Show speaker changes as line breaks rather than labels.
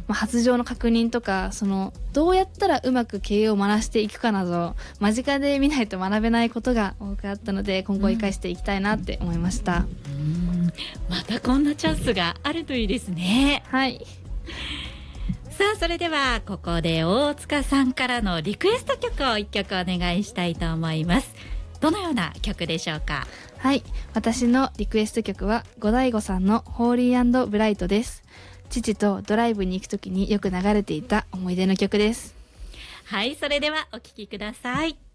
発情の確認とか、どうやったらうまく経営を回していくかなど間近で見ないと学べないことが多くあったので、今後生かしていきたいなって思いました。
またこんなチャンスがあるといいですね。
はい。
さあ、それではここで大塚さんからのリクエスト曲を1曲お願いしたいと思います。どのような曲でしょうか？
はい、私のリクエスト曲はゴダイゴさんのホーリー&ブライトです。父とドライブに行くときによく流れていた思い出の曲です。
はい、それではお聴きください。